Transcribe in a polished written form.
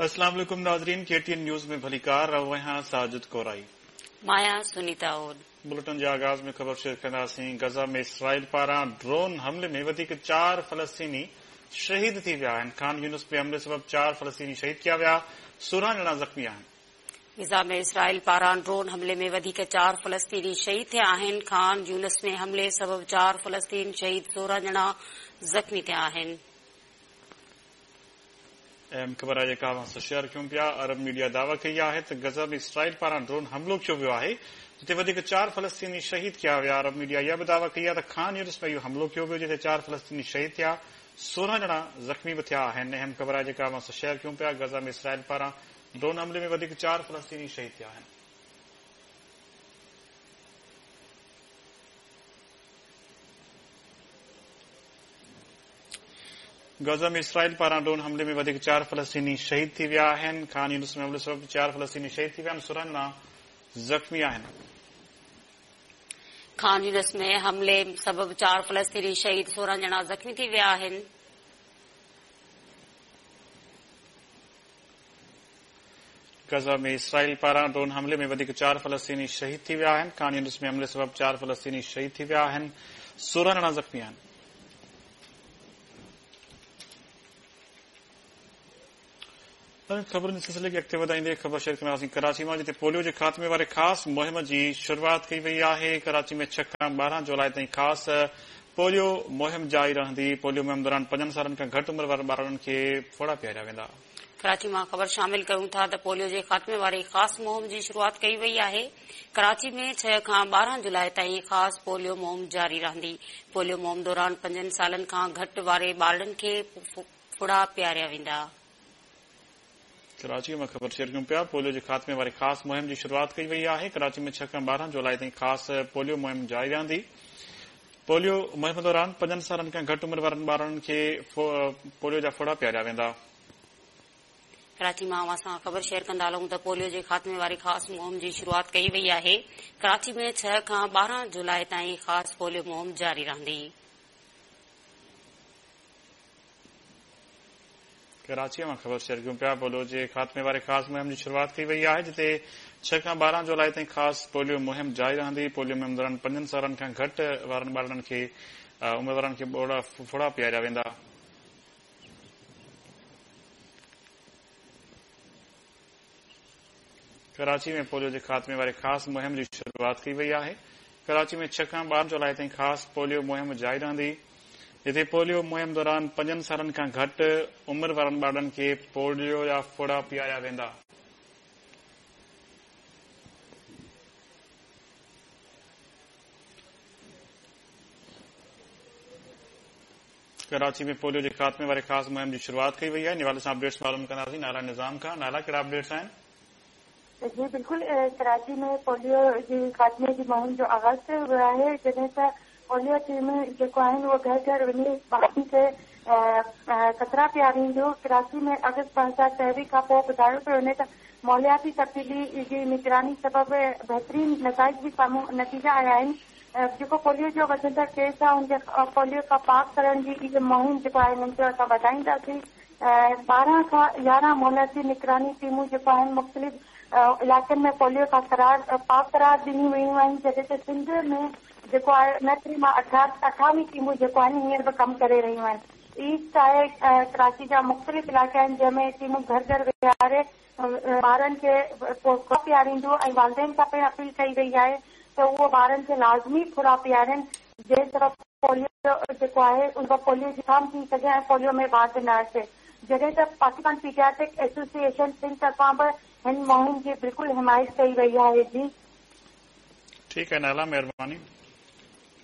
अस्सलाम वालेकुम नाजरीन, KTN न्यूज़ में भलीकार रहो यहाँ साजिद कोराई माया सुनीता ओड। बुलेटिन जे आगाज़ में ख़बर शेयर कंदासीं। गज़ा में इसराइल पारां ड्रोन हमले में वधीक 4 फ़लस्तीनी शहीद थी विया आहिनि। खान यूनिस में हमले सबब 4 फ़लस्तीनी शहीद किया विया, 16 ॼणा ज़ख़्मी आहिनि। गज़ा में इसराइल पारां ड्रोन हमले में वधीक 4 फ़लस्तीनी शहीद थिया आहिनि। खान यूनिस में हमले सबब 4 फ़लस्तीन शहीद, 16 ॼणा ज़ख़्मी थिया आहिनि। अहम ख़बर आहे जेका असां शेयर कयूं पिया। अरब मीडिया दावा कई आहे त गज़ा में इसराइल पारां ड्रोन हमलो कयो वियो आहे, जिते वधीक 4 फ़लस्तीनी शहीद किया विया। अरब मीडिया इहा बि दावा कई आहे त खान यूनिस में इहो हमलो कयो वियो, जिते 4 फ़लस्तीनी शहीद थिया, 16 ॼणा ज़ख़्मी बि थिया आहिनि। अहम ख़बर आहे जेका असां शेयर कयूं पिया। गज़ा में इसराइल पारां ड्रोन हमले में वधीक 4 फ़लस्तीनी शहीद थिया आहिनि। गज़ा में इसराइल पारां ड्रोन हमले में वधीक 4 फ़लस्तीनी शहीद थी विया आहिनि। खान यूनिस में हमले सबब 4 फ़लस्तीनी शहीद थी विया आहिनि, 16 ॼणा ज़ख़्मी आहिनि। खान यूनिस में हमले सबब 4 फ़लस्तीनी शहीद, 16 ॼणा ज़ख़्मी थी विया आहिनि। गज़ा में इसराइल पारां ड्रोन हमले में वधीक 4 फ़लस्तीनी शहीद थी विया आहिनि। खान यूनिस में हमले सबब 4 फ़लस्तीनी शहीद थी विया आहिनि, 16 ॼणा ज़ख़्मी आहिनि। ख़बरुनि जे सिलसिले खे अॻिते वधाईंदे ख़बर शेयर कंदासीं। कराची मां जिते पोलियो जे ख़ात्मे वारे ख़ासि मुहिम जी शुरूआत कई वई आहे। कराची में 6 खां 12 जुलाई ताईं ख़ासि पोलियो मुहिम जारी रहंदी। पोलियो मुहिम दौरान 5 सालनि खां घटि उमिरि वारनि ॿारनि खे फोड़ा पियारिया वेंदा। कराची मां ख़बर शामिल कयूं था त पोलियो जे ख़ात्मे वारी ख़ासि मुहिम जी शुरूआत कई वई आहे। कराची में 6 खां 12 जुलाई ताईं ख़ासि पोलियो मुहिम जारी रहंदी। पोलियो मुहिम दौरान 5 सालनि खां घटि वारे ॿारनि खे फुड़ा पियारिया वेंदा। कराची में ख़बर शेयर कयूं पिया। पोलियो जे ख़ात्मे वारी ख़ासि मुहिम जी शुरूआत कई वई आहे। कराची में 6 खां 12 जुलाई ताईं ख़ासि पोलियो मुहिम जारी रहंदी। पोलियो मुहिम दौरान 5 सालनि खां घटि उमिरि वारनि ॿारनि खे पोलियो जा फोड़ा पियारिया वेंदा। कराची मां असां ख़बर शेयर कंदा हलूं त पोलियो जे ख़ात्मे वारी ख़ासि मुहिम जी शुरूआत कई वई आहे। कराची में 6 खां 12 जुलाई ताईं ख़ासि पोलियो मुहिम जारी रहंदी। कराची में ख़बर शेयर कयूं पिया। पोलियो जे ख़ात्मे वारे ख़ासि मुहिम जी शुरूआत कई वई आहे, जिते 6 खां 12 जुलाई ताईं ख़ासि पोलियो मुहिम जारी रहंदी। पोलियो मुहिम दौरान 5 सालनि खां घटि वारनि ॿारनि खे उमिरि वारनि खे फोड़ा पियारिया वेंदा। कराची में पोलियो जे ख़ात्मे वारे ख़ासि मुहिम जी शुरूआत कई वई आहे। कराची में 6 खां 12 जुलाई ताईं ख़ासि पोलियो मुहिम जारी रहंदी, जिते पोलियो मुहिम दौरान 5 सालनि खां घटि उमिरि वारनि ॿारनि खे पोलियो जा फोड़ा पियारिया वेंदा। कराची में पोलियो जे ख़ात्मे वारे ख़ासि मुहिम जी शुरूआत कई वई आहे। इन हवाले सां अपडेट्स मालूम कंदासीं नाला निज़ाम खां। नाला कहिड़ा अपडेट्स आहिनि? जी बिल्कुल, कराची में पोलियो जी ख़ात्मे जी मुहिम जो आगाज़ कयो वियो आहे, जॾहिं त पोलियो टीम जेको आहिनि उहो घर घर वञी ॿारनि खे कतरा पियारींदियूं। कराची में अगस्त 2023 खां पोइ ॿुधायो पियो वञे त मौलियाती तब्दीली जी निगरानी सबबि बहितरीन नताइज बि साम्हूं नतीजा आया आहिनि। जेको पोलियो जो वधंदड़ केस आहे उनखे पोलियो खां पाक करण जी इहा मुहिम जेको आहे हिननि खे असां वधाईंदासीं। 12 खां 11 मौलियाती निगरानी टीमूं जेको आहिनि मुख़्तलिफ़ इलाइक़नि में पोलियो खां पाक करार ॾिनी वयूं आहिनि, जॾहिं त सिंध में जेको आहे 29 मां 28 टीमूं जेको आहिनि हींअर बि कमु करे रहियूं आहिनि। ईस्ट आहे कराची जा मुख़्तलिफ़ इलाइक़ा आहिनि जंहिंमें टीमूं घर घर विहारे ॿारनि खे पियारींदियूं ऐं वालदेन खां पिणु अपील कई वई आहे त उहो ॿारनि खे लाज़मी फुड़ा पियारनि, जंहिं तरफ़ पोलियो जेको आहे उनखां पोलियो जुकाम थी सघे ऐं पोलियो में वाध न अचे। जॾहिं त पाकिस्तान पीडियाट्रिक एसोसिएशन सिंध तरफ़ां बि हिन मुहिम जी बिल्कुलु हिमायत कई वई आहे। जी ठीकु आहे नाला, महिरबानी।